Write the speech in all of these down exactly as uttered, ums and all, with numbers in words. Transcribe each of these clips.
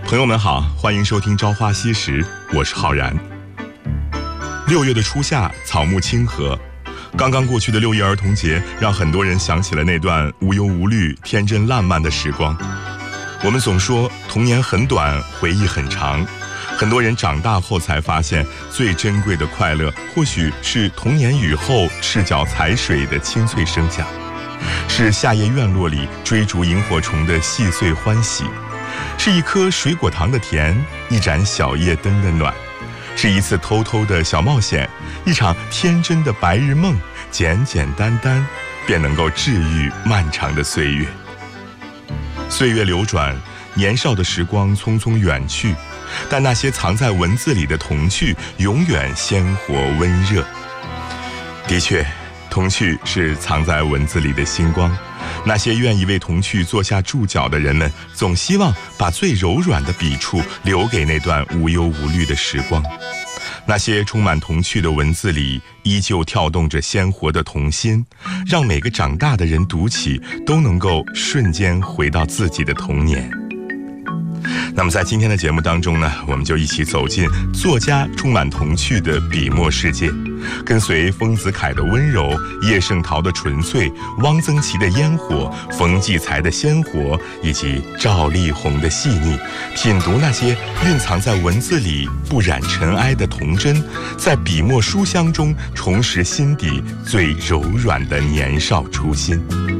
朋友们好，欢迎收听《朝花夕拾》，我是浩然。六月的初夏，草木清和，刚刚过去的六一儿童节，让很多人想起了那段无忧无虑、天真烂漫的时光。我们总说童年很短，回忆很长，很多人长大后才发现，最珍贵的快乐，或许是童年雨后赤脚踩水的清脆声响，是夏夜院落里追逐萤火虫的细碎欢喜，是一颗水果糖的甜，一盏小夜灯的暖，是一次偷偷的小冒险，一场天真的白日梦，简简单单便能够治愈漫长的岁月。岁月流转，年少的时光匆匆远去，但那些藏在文字里的童趣永远鲜活温热。的确，童趣是藏在文字里的星光，那些愿意为童趣做下注脚的人们，总希望把最柔软的笔触留给那段无忧无虑的时光。那些充满童趣的文字里，依旧跳动着鲜活的童心，让每个长大的人读起，都能够瞬间回到自己的童年。那么在今天的节目当中呢，我们就一起走进作家充满童趣的笔墨世界，跟随丰子恺的温柔，叶圣陶的纯粹，汪曾祺的烟火，冯骥才的鲜活，以及赵丽宏的细腻，品读那些蕴藏在文字里不染尘埃的童真，在笔墨书香中重拾心底最柔软的年少初心。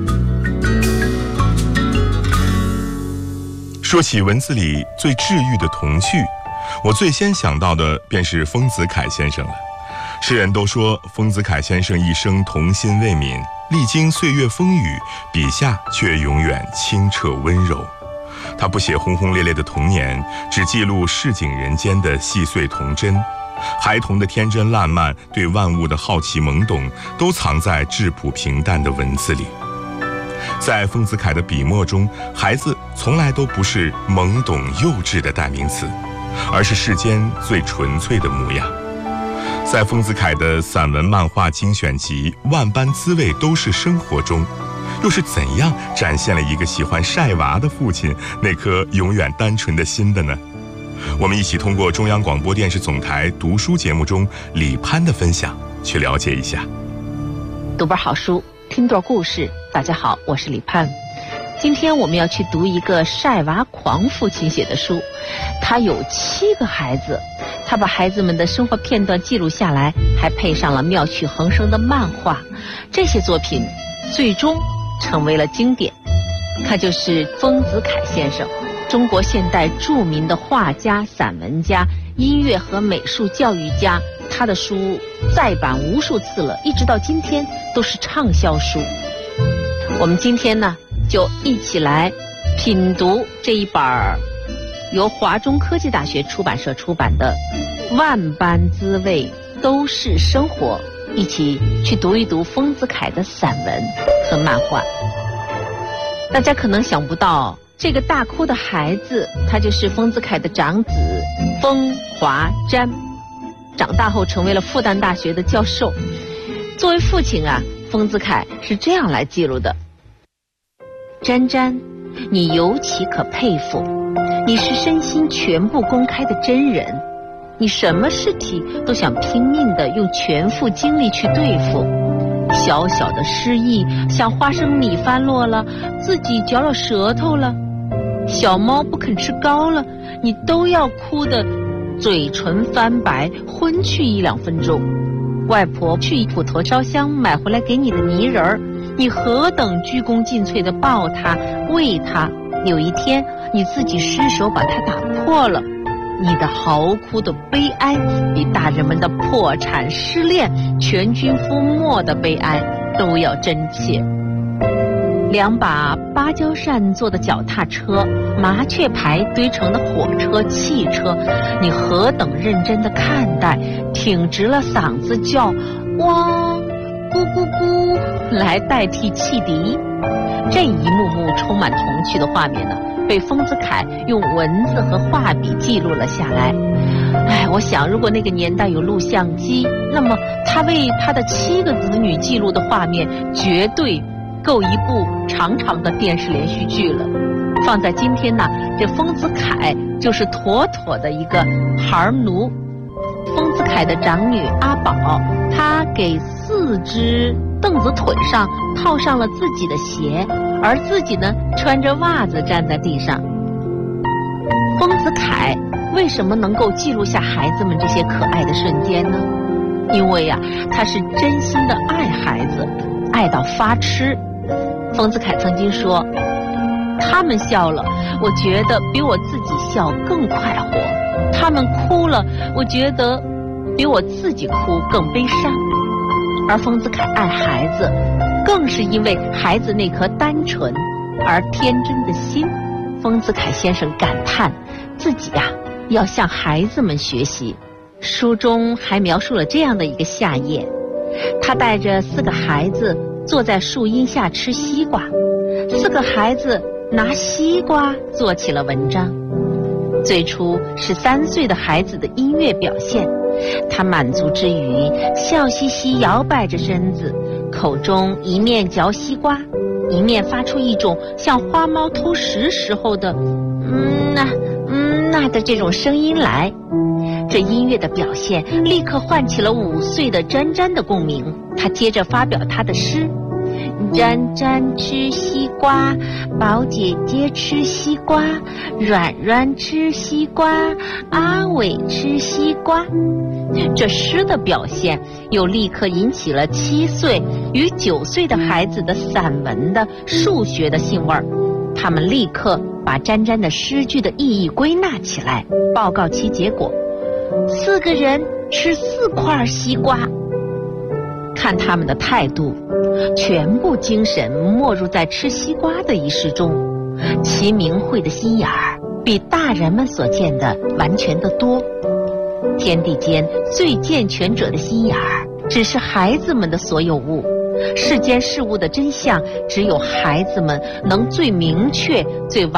说起文字里最治愈的童趣，我最先想到的便是丰子恺先生了。世人都说丰子恺先生一生童心未泯，历经岁月风雨，笔下却永远清澈温柔。他不写轰轰烈烈的童年，只记录市井人间的细碎童真，孩童的天真烂漫，对万物的好奇懵懂，都藏在质朴平淡的文字里。在丰子恺的笔墨中，孩子从来都不是懵懂幼稚的代名词，而是世间最纯粹的模样。在丰子恺的散文漫画精选集《万般滋味都是生活》中，又是怎样展现了一个喜欢晒娃的父亲那颗永远单纯的心的呢？我们一起通过中央广播电视总台读书节目中李攀的分享去了解一下。 读本好书，听段故事。大家好，我是李攀。今天我们要去读一个晒娃狂父亲写的书，他有七个孩子，他把孩子们的生活片段记录下来，还配上了妙趣横生的漫画，这些作品最终成为了经典。他就是丰子恺先生，中国现代著名的画家、散文家、音乐和美术教育家。他的书再版无数次了，一直到今天都是畅销书。我们今天呢，就一起来品读这一本由华中科技大学出版社出版的《万般滋味都是生活》，一起去读一读丰子恺的散文和漫画。大家可能想不到，这个大哭的孩子，他就是丰子恺的长子丰华瞻，长大后成为了复旦大学的教授。作为父亲啊，丰子恺是这样来记录的：瞻瞻，你尤其可佩服，你是身心全部公开的真人，你什么事体都想拼命地用全副精力去对付。小小的失意，像花生米翻落了，自己嚼了舌头了，小猫不肯吃糕了，你都要哭得嘴唇翻白，昏去一两分钟。外婆去普陀烧香买回来给你的泥人儿，你何等鞠躬尽瘁地抱它喂它，有一天你自己失手把它打破了，你的嚎哭的悲哀比大人们的破产失恋全军覆没的悲哀都要真切。两把芭蕉扇做的脚踏车，麻雀牌堆成的火车、汽车，你何等认真地看待，挺直了嗓子叫汪咕咕咕来代替汽笛。这一幕幕充满童趣的画面呢，被丰子恺用文字和画笔记录了下来。哎，我想如果那个年代有录像机，那么他为他的七个子女记录的画面绝对够一部长长的电视连续剧了。 放在今天呢，这丰子恺就是妥妥的一个孩奴。丰子恺的长女阿宝，她给四只凳子腿上套上了自己的鞋，而自己呢穿着袜子站在地上。丰子恺为什么能够记录下孩子们这些可爱的瞬间呢？因为呀、啊，他是真心的爱孩子，爱到发痴。丰子恺曾经说，他们笑了，我觉得比我自己笑更快活；他们哭了，我觉得比我自己哭更悲伤。而丰子恺爱孩子，更是因为孩子那颗单纯而天真的心。丰子恺先生感叹自己呀、啊，要向孩子们学习。书中还描述了这样的一个夏夜，他带着四个孩子坐在树荫下吃西瓜，四个孩子拿西瓜做起了文章。最初是三岁的孩子的音乐表现，他满足之余笑嘻嘻摇摆着身子，口中一面嚼西瓜，一面发出一种像花猫偷食时候的嗯呐嗯呐的这种声音来。这音乐的表现立刻唤起了五岁的詹詹的共鸣，他接着发表他的诗：詹詹吃西瓜，宝姐姐吃西瓜，软软吃西瓜，阿伟吃西瓜。这诗的表现又立刻引起了七岁与九岁的孩子的散文的、数学的兴味儿，他们立刻把詹詹的诗句的意义归纳起来，报告其结果。四个人吃四块西瓜。看他们的态度，全部精神没入在吃西瓜的一事中，其明慧的心眼儿比大人们所见的完全得多。天地间最健全者的心眼儿，只是孩子们的所有物。世间事物的真相，只有孩子们能最明确、最完